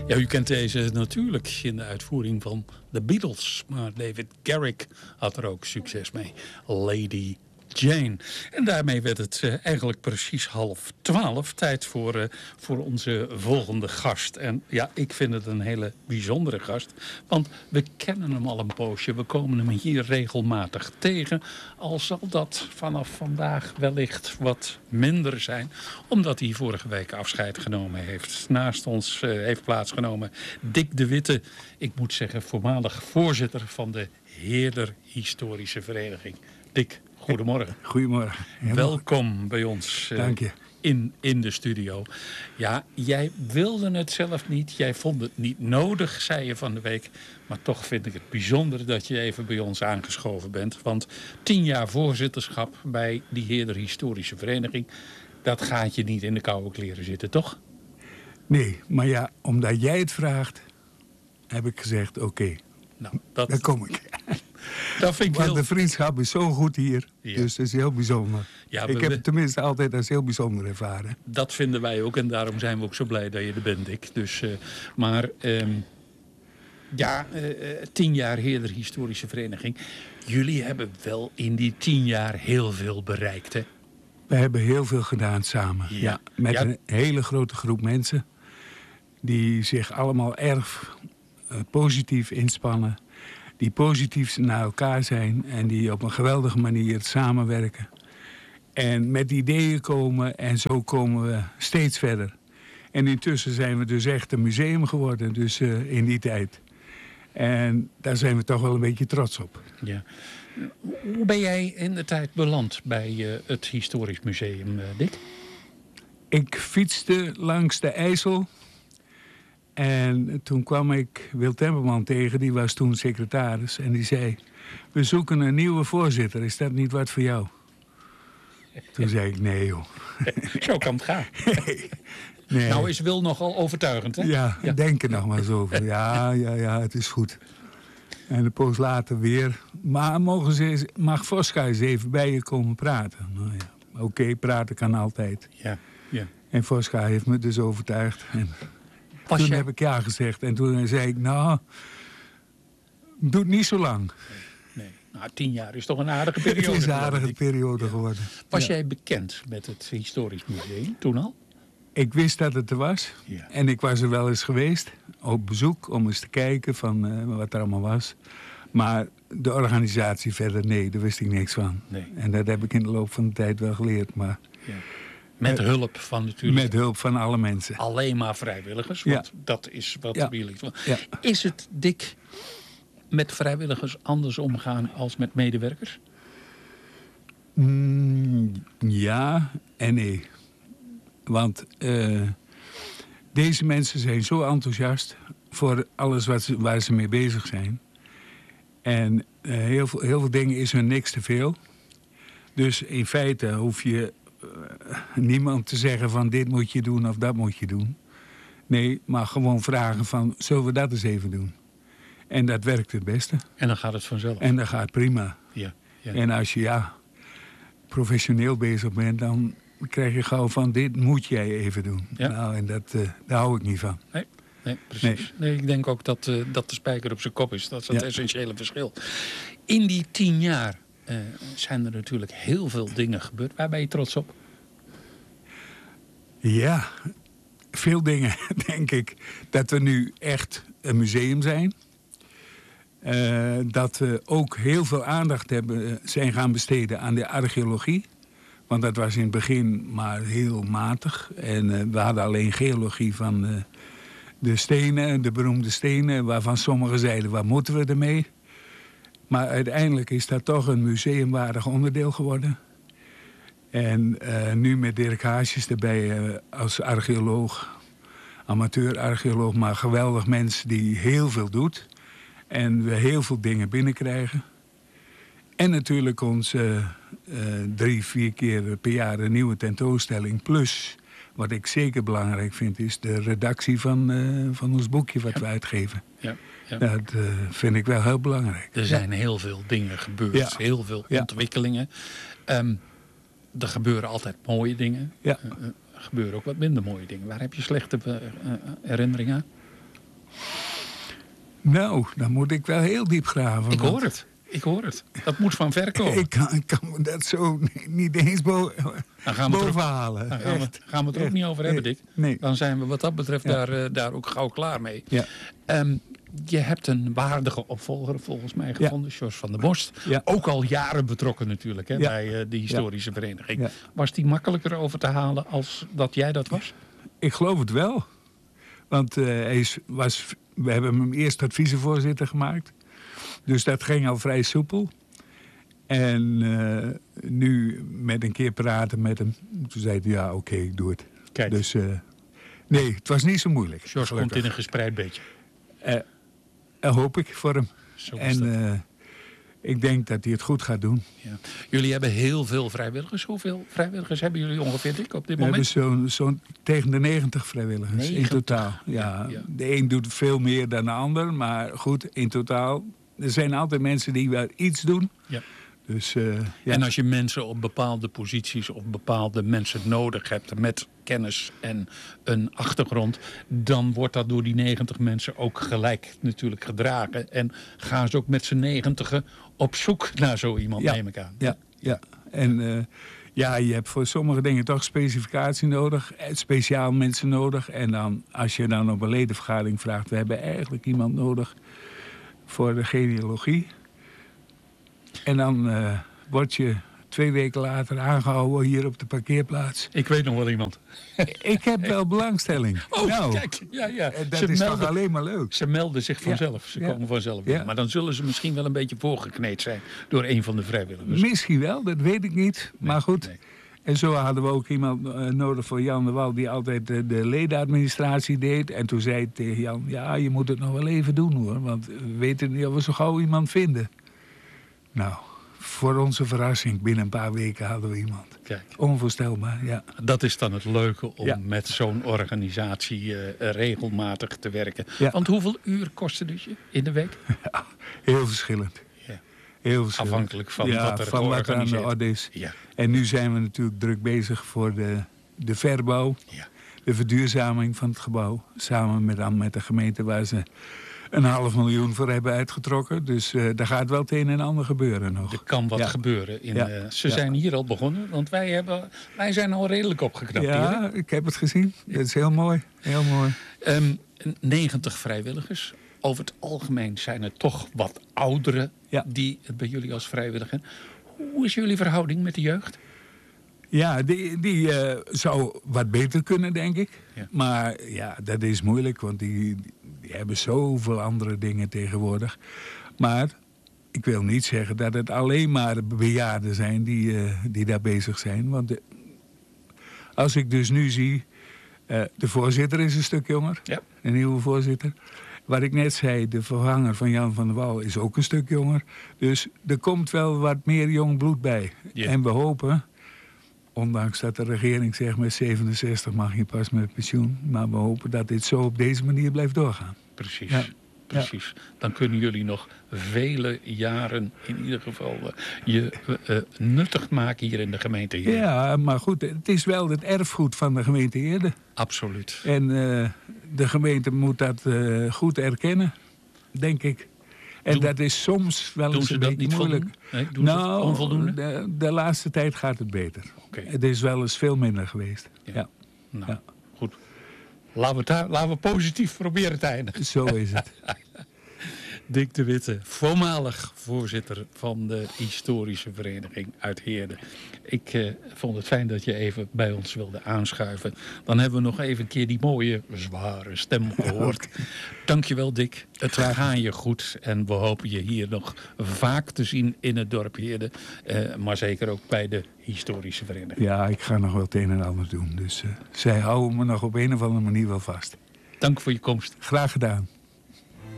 Ja, u kent deze natuurlijk in de uitvoering van The Beatles. Maar David Garrick had er ook succes mee. Lady Jane. En daarmee werd het eigenlijk precies 11:30. Tijd voor onze volgende gast. En ja, ik vind het een hele bijzondere gast. Want we kennen hem al een poosje. We komen hem hier regelmatig tegen. Al zal dat vanaf vandaag wellicht wat minder zijn. Omdat hij vorige week afscheid genomen heeft. Naast ons heeft plaatsgenomen Dick de Witte. Ik moet zeggen voormalig voorzitter van de Heerder Historische Vereniging. Dick, goedemorgen. Goedemorgen. Welkom bij ons Dank je. In de studio. Ja, jij wilde het zelf niet. Jij vond het niet nodig, zei je van de week. Maar toch vind ik het bijzonder dat je even bij ons aangeschoven bent. Want 10 jaar voorzitterschap bij die Heerder Historische Vereniging, dat gaat je niet in de koude kleren zitten, toch? Nee, maar ja, omdat jij het vraagt, heb ik gezegd, oké. Nou, daar kom ik. Dat vind ik Want de vriendschap is zo goed hier, Ja. dus het is heel bijzonder. Ja, ik heb het tenminste altijd als heel bijzonder ervaren. Dat vinden wij ook en daarom zijn we ook zo blij dat je er bent, Dick. Dus, 10 jaar Heerder Historische Vereniging. Jullie hebben wel in die 10 jaar heel veel bereikt, hè? We hebben heel veel gedaan samen. Ja. Met Ja. een hele grote groep mensen die zich allemaal erg positief inspannen. Die positief naar elkaar zijn en die op een geweldige manier samenwerken. En met ideeën komen en zo komen we steeds verder. En intussen zijn we dus echt een museum geworden, dus in die tijd. En daar zijn we toch wel een beetje trots op. Ja. Hoe ben jij in de tijd beland bij het Historisch Museum, Dick? Ik fietste langs de IJssel. En toen kwam ik Wil Temperman tegen, die was toen secretaris. En die zei, we zoeken een nieuwe voorzitter, is dat niet wat voor jou? Toen zei ik, nee joh. Zo kan het gaan. Nee. Nou is Wil nogal overtuigend, hè? Ja, denk er nog maar eens over. Ja, het is goed. En een poos later weer. Maar mag Vosga eens even bij je komen praten? Nou ja, oké, praten kan altijd. Ja. En Vosga heeft me dus overtuigd. En toen heb ik ja gezegd. En toen zei ik, nou, doe het niet zo lang. Nee. Nou, 10 jaar is toch een aardige periode. Het is een aardige geworden, periode geworden. Was Ja. jij bekend met het Historisch Museum toen al? Ik wist dat het er was. Ja. En ik was er wel eens geweest. Op bezoek om eens te kijken van wat er allemaal was. Maar de organisatie verder, nee, daar wist ik niks van. Nee. En dat heb ik in de loop van de tijd wel geleerd. Maar Ja. Met hulp van natuurlijk met hulp van alle mensen. alleen maar vrijwilligers. Want Ja. dat is wat Ja. jullie... Ja. Is het, Dick, met vrijwilligers anders omgaan als met medewerkers? Ja en nee. Want deze mensen zijn zo enthousiast voor alles waar ze mee bezig zijn. En heel veel dingen is hun niks te veel. Dus in feite hoef je niemand te zeggen van dit moet je doen of dat moet je doen. Nee, maar gewoon vragen van zullen we dat eens even doen. En dat werkt het beste. En dan gaat het vanzelf. En dat gaat prima. Ja. En als je professioneel bezig bent, dan krijg je gauw van dit moet jij even doen. Ja. Nou, en daar hou ik niet van. Nee, precies. Nee, ik denk ook dat de spijker op zijn kop is. Dat is het essentiële verschil. In die 10 jaar zijn er natuurlijk heel veel dingen gebeurd. Waar ben je trots op? Ja, veel dingen, denk ik. Dat we nu echt een museum zijn. Dat we ook heel veel aandacht zijn gaan besteden aan de archeologie. Want dat was in het begin maar heel matig. En we hadden alleen geologie van de stenen, de beroemde stenen, waarvan sommigen zeiden, wat moeten we ermee? Maar uiteindelijk is dat toch een museumwaardig onderdeel geworden. En nu met Dirk Haasjes erbij als archeoloog, amateur-archeoloog, maar geweldig mens die heel veel doet. En we heel veel dingen binnenkrijgen. En natuurlijk onze 3-4 keer per jaar een nieuwe tentoonstelling. Plus, wat ik zeker belangrijk vind, is de redactie van ons boekje wat we uitgeven. Ja. Dat vind ik wel heel belangrijk. Er zijn heel veel dingen gebeurd. Ja. Heel veel ontwikkelingen. Er gebeuren altijd mooie dingen. Ja. Er gebeuren ook wat minder mooie dingen. Waar heb je slechte herinneringen aan? Nou, dan moet ik wel heel diep graven. Ik hoor het. Dat moet van ver komen. Ik kan me dat zo niet eens boven halen. Dan gaan we het er ook niet over hebben, Dick. Nee. Dan zijn we wat dat betreft daar ook gauw klaar mee. Ja. Je hebt een waardige opvolger volgens mij gevonden, George van der Most. Ja. Ook al jaren betrokken natuurlijk bij de historische vereniging. Ja. Was die makkelijker over te halen als dat jij dat was? Ik geloof het wel. Want we hebben hem eerst tot vicevoorzitter gemaakt. Dus dat ging al vrij soepel. En nu met een keer praten met hem. Toen zei hij, ja, oké, ik doe het. Kijk. Dus nee, het was niet zo moeilijk. George komt in een gespreid beetje. Hoop ik voor hem. Zo is En ik denk dat hij het goed gaat doen. Ja. Jullie hebben heel veel vrijwilligers. Hoeveel vrijwilligers hebben jullie ongeveer, Dick, op dit We moment? hebben zo'n tegen de 90 vrijwilligers 90? in totaal. Ja. De een doet veel meer dan de ander. Maar goed, in totaal. Er zijn altijd mensen die wel iets doen. Ja. Dus, En als je mensen op bepaalde posities of bepaalde mensen nodig hebt met kennis en een achtergrond, dan wordt dat door die 90 mensen ook gelijk natuurlijk gedragen. En gaan ze ook met z'n 90 op zoek naar zo iemand, neem ik aan. Ja. En je hebt voor sommige dingen toch specificatie nodig. Speciaal mensen nodig. En dan, als je dan op een ledenvergadering vraagt, we hebben eigenlijk iemand nodig voor de genealogie. En dan word je 2 weken later aangehouden hier op de parkeerplaats. Ik weet nog wel iemand. Ik heb wel belangstelling. Oh, nou, kijk. Ja. Dat is toch alleen maar leuk. Ze melden zich vanzelf. Ze komen vanzelf binnen. Maar dan zullen ze misschien wel een beetje voorgekneed zijn door een van de vrijwilligers. Misschien wel, dat weet ik niet. Nee, maar goed. Nee. En zo hadden we ook iemand nodig voor Jan de Wal die altijd de ledenadministratie deed. En toen zei ik tegen Jan, ja, je moet het nog wel even doen hoor. Want we weten niet of we zo gauw iemand vinden. Nou, voor onze verrassing, binnen een paar weken hadden we iemand. Kijk. Onvoorstelbaar, ja. Dat is dan het leuke om Ja. met zo'n organisatie regelmatig te werken. Ja. Want hoeveel uur kostte het je in de week? Ja, heel verschillend. Ja. Heel verschillend. Afhankelijk van ja, wat er van wat er aan de georganiseerd orde is. Ja. En nu zijn we natuurlijk druk bezig voor de verbouw. Ja. De verduurzaming van het gebouw. Samen met de gemeente waar ze 500.000 voor hebben uitgetrokken. Dus daar gaat wel het een en ander gebeuren nog. Er kan wat gebeuren. Ze zijn hier al begonnen, want wij zijn al redelijk opgeknapt hier. Ja, ik heb het gezien. Dat is heel mooi. Heel mooi. 90 vrijwilligers. Over het algemeen zijn er toch wat ouderen die bij jullie als vrijwilliger. Hoe is jullie verhouding met de jeugd? Ja, die zou wat beter kunnen, denk ik. Ja. Maar ja, dat is moeilijk, want die hebben zoveel andere dingen tegenwoordig. Maar ik wil niet zeggen dat het alleen maar bejaarden zijn die daar bezig zijn. Want als ik dus nu zie, de voorzitter is een stuk jonger. Ja. Een nieuwe voorzitter. Wat ik net zei, de vervanger van Jan van der Wal is ook een stuk jonger. Dus er komt wel wat meer jong bloed bij. Ja. En we hopen, ondanks dat de regering zegt met 67 mag je pas met pensioen. Maar we hopen dat dit zo op deze manier blijft doorgaan. Precies. Ja. Precies. Dan kunnen jullie nog vele jaren in ieder geval je nuttig maken hier in de gemeente Heerde. Ja, maar goed, het is wel het erfgoed van de gemeente Heerde. Absoluut. En de gemeente moet dat goed erkennen, denk ik. En dat is soms wel eens een beetje moeilijk. Nee, doen ze het onvoldoende? De laatste tijd gaat het beter. Okay. Het is wel eens veel minder geweest. Ja. Nou, goed. Laten we positief proberen te eindigen. Zo is het. Dick de Witte, voormalig voorzitter van de historische vereniging uit Heerde. Ik vond het fijn dat je even bij ons wilde aanschuiven. Dan hebben we nog even een keer die mooie, zware stem gehoord. Dankjewel Dick. Het gaat je goed en we hopen je hier nog vaak te zien in het dorp Heerde. Maar zeker ook bij de historische vereniging. Ja, ik ga nog wel het een en ander doen. Dus zij houden me nog op een of andere manier wel vast. Dank voor je komst. Graag gedaan.